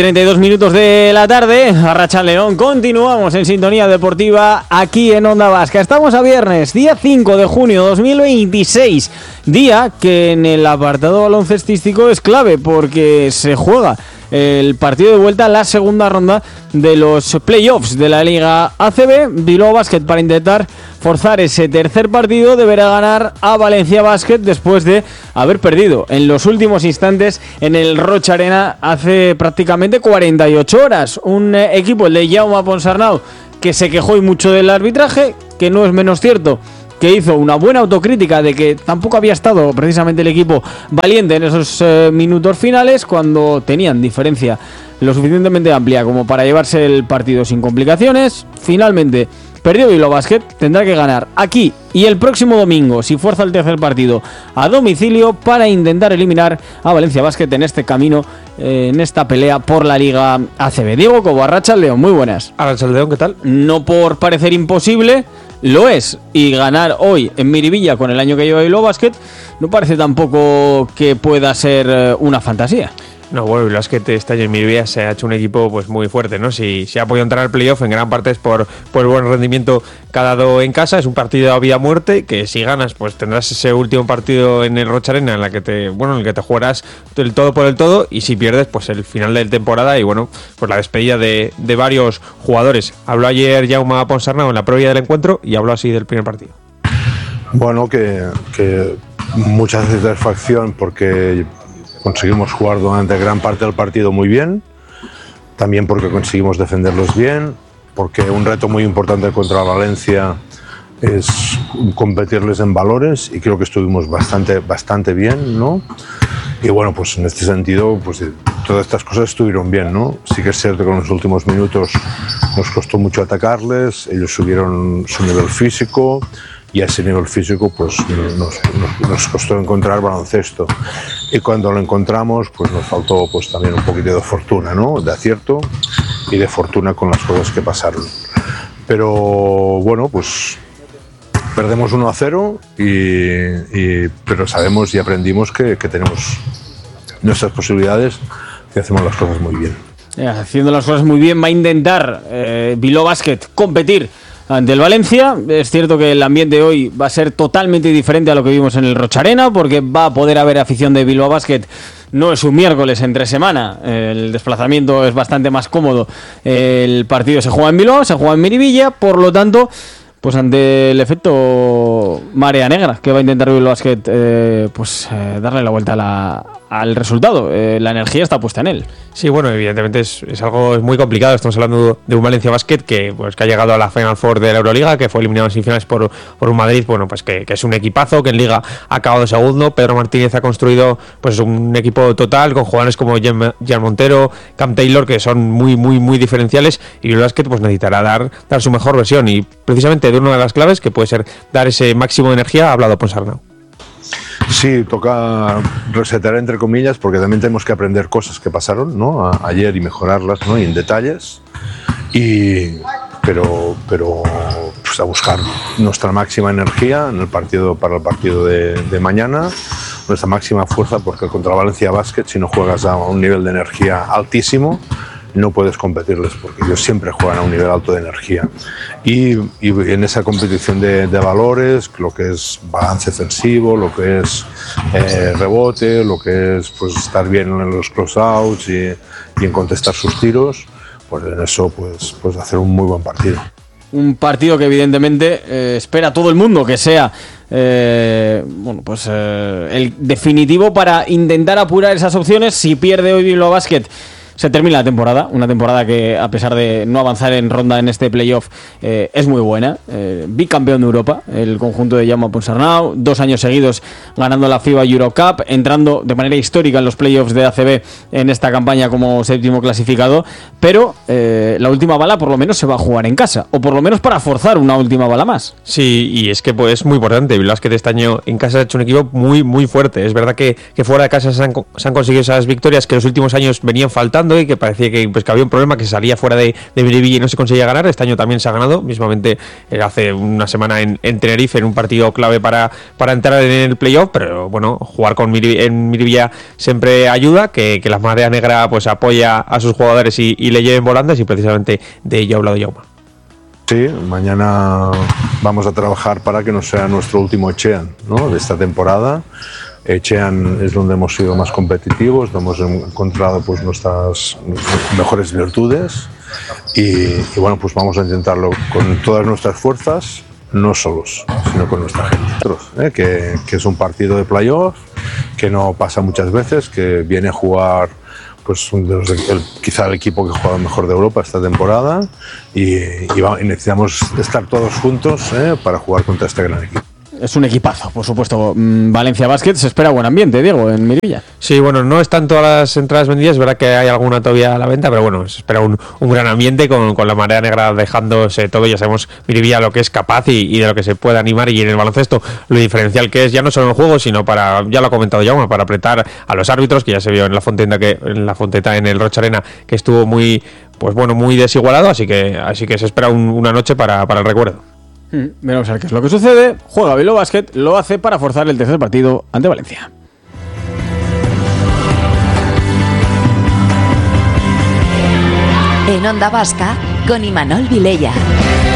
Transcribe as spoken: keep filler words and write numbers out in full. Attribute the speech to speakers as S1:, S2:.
S1: treinta y dos minutos de la tarde, Arracha León, continuamos en sintonía deportiva aquí en Onda Vasca. Estamos a viernes, día cinco de junio de dos mil veintiséis, día que en el apartado baloncestístico es clave porque se juega el partido de vuelta, la segunda ronda de los playoffs de la Liga A C B. Bilbao Basket, para intentar forzar ese tercer partido, deberá ganar a Valencia Basket después de haber perdido en los últimos instantes en el Rocha Arena hace prácticamente cuarenta y ocho horas. Un eh, equipo, el de Jaume Ponsarnau, que se quejó y mucho del arbitraje, que no es menos cierto que hizo una buena autocrítica de que tampoco había estado precisamente el equipo valiente en esos eh, minutos finales, cuando tenían diferencia lo suficientemente amplia como para llevarse el partido sin complicaciones. Finalmente perdió Bilbao Basket, tendrá que ganar aquí y el próximo domingo, si fuerza el tercer partido, a domicilio, para intentar eliminar a Valencia Basket en este camino, eh, en esta pelea por la Liga A C B. Diego Cobo, Arracha León, muy buenas.
S2: Arracha León, ¿qué tal?
S1: No por parecer imposible, lo es, y ganar hoy en Miribilla con el año que lleva Bilbao Basket no parece tampoco que pueda ser eh, una fantasía.
S2: No, bueno, el Basket este año en Miribilla se ha hecho un equipo pues muy fuerte, ¿no? Si, si ha podido entrar al playoff, en gran parte es por, por el buen rendimiento que ha dado en casa. Es un partido a vida o muerte, que si ganas, pues tendrás ese último partido en el Rocha Arena en la que te, bueno, en el que te jugarás el todo por el todo, y si pierdes, pues el final de temporada y bueno, pues la despedida de, de varios jugadores. Habló ayer Jaume Ponsarnau en la previa del encuentro y habló así del primer partido.
S3: Bueno, que, que mucha satisfacción porque conseguimos jugar durante gran parte del partido muy bien, también porque conseguimos defenderlos bien, porque un reto muy importante contra Valencia es competirles en valores, y creo que estuvimos bastante, bastante bien, ¿no? Y bueno, pues en este sentido, pues todas estas cosas estuvieron bien, ¿no? Sí que es cierto que en los últimos minutos nos costó mucho atacarles, ellos subieron su nivel físico, y a ese nivel físico pues nos, nos, nos costó encontrar baloncesto, y cuando lo encontramos pues nos faltó pues también un poquito de fortuna, ¿no? De acierto y de fortuna con las cosas que pasaron, pero bueno, pues perdemos uno a cero y, y, pero sabemos y aprendimos que, que tenemos nuestras posibilidades, que hacemos las cosas muy bien.
S1: Haciendo las cosas muy bien va a intentar eh, Bilbao Basket competir ante el Valencia. Es cierto que el ambiente hoy va a ser totalmente diferente a lo que vimos en el Rocha Arena, porque va a poder haber afición de Bilbao Basket. No es un miércoles entre semana, el desplazamiento es bastante más cómodo. El partido se juega en Bilbao, se juega en Miribilla, por lo tanto, pues ante el efecto marea negra que va a intentar Bilbao Basket, eh, pues eh, darle la vuelta a la, al resultado. Eh, la energía está puesta en él.
S2: Sí, bueno, evidentemente es, es algo es muy complicado. Estamos hablando de un Valencia Basket que, pues, que ha llegado a la Final Four de la Euroliga, que fue eliminado en semifinales por, por un Madrid, bueno, pues que, que es un equipazo, que en Liga ha acabado segundo. Pedro Martínez ha construido pues un equipo total con jugadores como Jan, Jan Montero, Cam Taylor, que son muy, muy, muy diferenciales, y el Basket pues necesitará dar, dar su mejor versión, y precisamente de una de las claves, que puede ser dar ese máximo de energía, ha hablado Ponsarnau.
S3: Sí, toca resetear entre comillas, porque también tenemos que aprender cosas que pasaron, ¿no? A, ayer, y mejorarlas, ¿no? Y en detalles, y pero pero pues a buscar nuestra máxima energía en el partido, para el partido de, de mañana, nuestra máxima fuerza, porque contra Valencia Basket, si no juegas a un nivel de energía altísimo, no puedes competirles, porque ellos siempre juegan a un nivel alto de energía, y, y en esa competición de, de valores, lo que es balance defensivo, lo que es eh, rebote, lo que es pues estar bien en los closeouts y, y en contestar sus tiros, pues en eso pues, pues hacer un muy buen partido.
S1: Un partido que evidentemente eh, espera todo el mundo que sea eh, bueno, pues eh, el definitivo para intentar apurar esas opciones. Si pierde hoy Bilbao Basket, se termina la temporada, una temporada que, a pesar de no avanzar en ronda en este playoff, eh, es muy buena. Eh, bicampeón de Europa, el conjunto de Jaume Ponsarnau, dos años seguidos ganando la FIBA Eurocup, entrando de manera histórica en los playoffs de A C B en esta campaña como séptimo clasificado, pero eh, la última bala por lo menos se va a jugar en casa, o por lo menos para forzar una última bala más.
S2: Sí, y es que pues, es muy importante. Bilbao Basket este año en casa ha hecho un equipo muy, muy fuerte. Es verdad que, que fuera de casa se han, se han conseguido esas victorias que en los últimos años venían faltando, ganando y que parecía que, pues, que había un problema, que se salía fuera de, de Miribilla y no se conseguía ganar. Este año también se ha ganado, mismamente eh, hace una semana en, en Tenerife, en un partido clave para, para entrar en el playoff, pero bueno, jugar con Miribilla, en Miribilla siempre ayuda, que, que la Marea Negra pues apoya a sus jugadores y, y le lleven volandas, y precisamente de ello ha hablado Jaume.
S3: Sí, mañana vamos a trabajar para que no sea nuestro último Etxean, ¿no?, de esta temporada. Etxean es donde hemos sido más competitivos, donde hemos encontrado pues nuestras mejores virtudes y, y bueno, pues vamos a intentarlo con todas nuestras fuerzas, no solos, sino con nuestra gente. ¿Eh? Que, que es un partido de playoff, que no pasa muchas veces, que viene a jugar pues el, quizá el equipo que ha jugado mejor de Europa esta temporada y, y, va, y necesitamos estar todos juntos ¿eh? para jugar contra este gran equipo.
S1: Es un equipazo, por supuesto. Valencia Basket, se espera buen ambiente, Diego, en Miribilla.
S2: Sí, bueno, no están todas las entradas vendidas, es verdad que hay alguna todavía a la venta, pero bueno, se espera un, un gran ambiente con, con la Marea Negra dejándose todo. Ya sabemos Miribilla lo que es capaz y, y de lo que se puede animar, y en el baloncesto lo diferencial que es, ya no solo en el juego, sino para, ya lo ha comentado Jaume, para apretar a los árbitros, que ya se vio en la Fonteta, que en la Fonteta en el Rocha Arena, que estuvo muy, pues bueno, muy desigualado, así que, así que se espera un, una noche para, para el recuerdo.
S1: Mm, veremos a ver qué es lo que sucede. Juega Bilbao Basket, lo hace para forzar el tercer partido ante Valencia.
S4: En Onda Vasca, con Imanol Vilella.